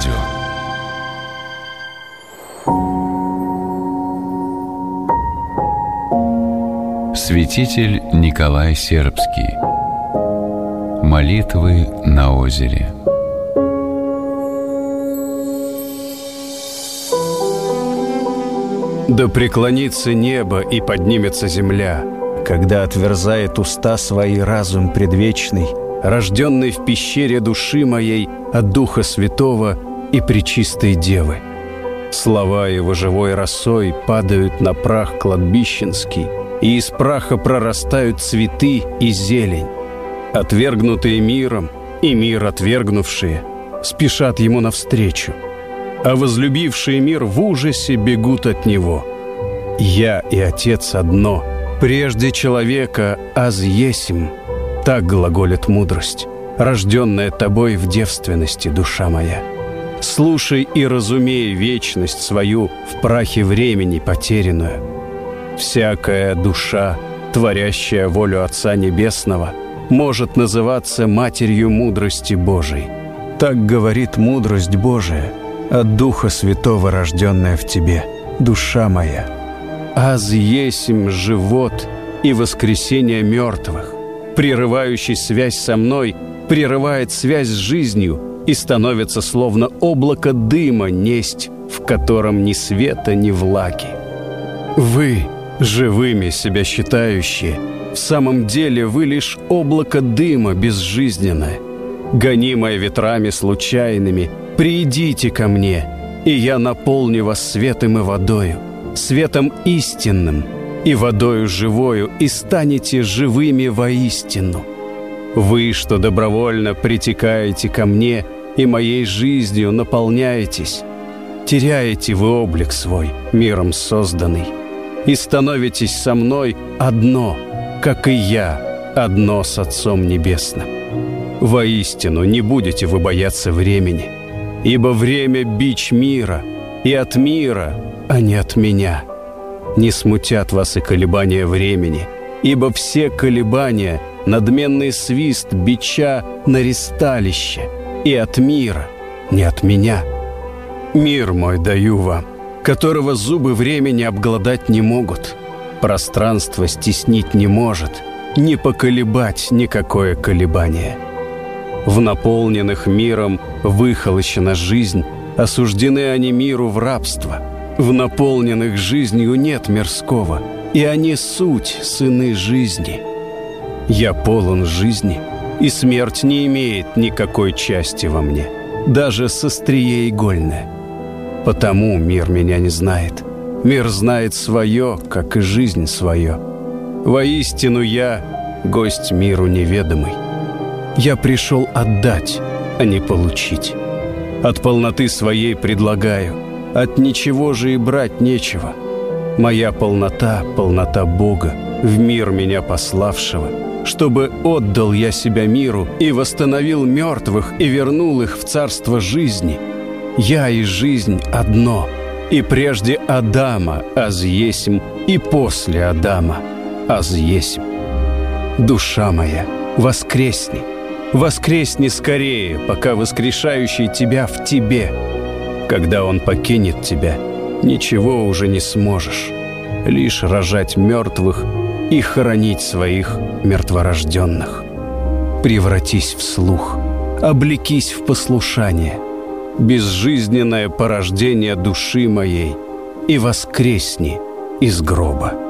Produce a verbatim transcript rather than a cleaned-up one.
радио. Святитель Николай Сербский. Молитвы на озере. Да преклонится небо и поднимется земля, когда отверзает уста свои разум предвечный, рожденный в пещере души моей от Духа Святого и Пречистой Девы. Слова его живой росой падают на прах кладбищенский, и из праха прорастают цветы и зелень. Отвергнутые миром и мир отвергнувшие спешат ему навстречу, а возлюбившие мир в ужасе бегут от него. «Я и Отец одно, прежде человека аз есмь», так глаголит мудрость, рожденная тобой в девственности, душа моя. Слушай и разумей вечность свою в прахе времени потерянную. Всякая душа, творящая волю Отца Небесного, может называться матерью мудрости Божией. Так говорит мудрость Божия, от Духа Святого, рожденная в тебе, душа моя. Аз есмь живот и воскресение мертвых. Прерывающий связь со мной прерывает связь с жизнью и становится словно облако дыма несть, в котором ни света, ни влаги. Вы, живыми себя считающие, в самом деле вы лишь облако дыма безжизненное. Гонимое ветрами случайными, приидите ко мне, и я наполню вас светом и водою, светом истинным и водою живою, и станете живыми воистину. Вы, что добровольно притекаете ко мне и моей жизнью наполняетесь, теряете вы облик свой, миром созданный, и становитесь со мной одно, как и я, одно с Отцом Небесным. Воистину не будете вы бояться времени, ибо время — бич мира, и от мира, а не от меня. Не смутят вас и колебания времени, ибо все колебания — надменный свист бича на ристалище, и от мира, не от меня. Мир мой даю вам, которого зубы времени обглодать не могут, пространство стеснить не может, не поколебать никакое колебание. В наполненных миром выхолощена жизнь, осуждены они миру в рабство. В наполненных жизнью нет мирского, и они суть сыны жизни. Я полон жизни, и смерть не имеет никакой части во мне, даже с острие игольное. Потому мир меня не знает. Мир знает свое, как и жизнь свое. Воистину я гость миру неведомый. Я пришел отдать, а не получить. От полноты своей предлагаю, от ничего же и брать нечего. Моя полнота — полнота Бога, в мир меня пославшего, чтобы отдал я себя миру и восстановил мертвых и вернул их в царство жизни. Я и жизнь одно, и прежде Адама аз есмь, и после Адама аз есмь. Душа моя, воскресни, воскресни скорее, пока воскрешающий тебя в тебе. Когда он покинет тебя, ничего уже не сможешь, лишь рожать мертвых и хоронить своих мертворожденных. Превратись в слух, облекись в послушание, безжизненное порождение души моей, и воскресни из гроба.